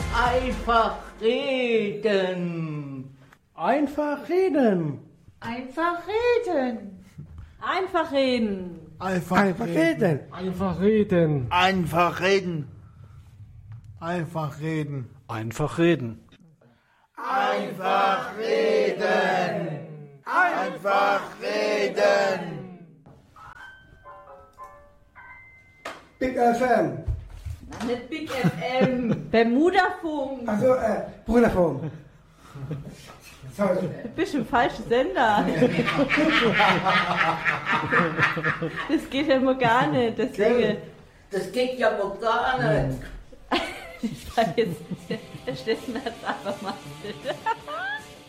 Einfach reden. Einfach reden. Einfach reden. Einfach reden. Einfach reden. Einfach reden. Einfach reden. Einfach reden. Einfach reden. Einfach reden. Einfach reden. Big FM. Nicht Big FM. Bermudafunk. Also, Brüderfunk. Sorry. Du bist im falschen Sender. Das geht ja immer gar nicht. Deswegen. Das geht ja wohl gar nicht. Ich sag jetzt, der Steffen hat es einfach mal.